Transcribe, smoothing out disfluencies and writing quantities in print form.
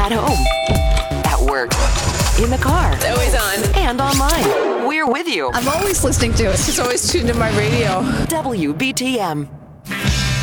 At home, at work, in the car, Always on. and online. We're with you. I'm always listening to it. It's always tuned in my radio. WBTM.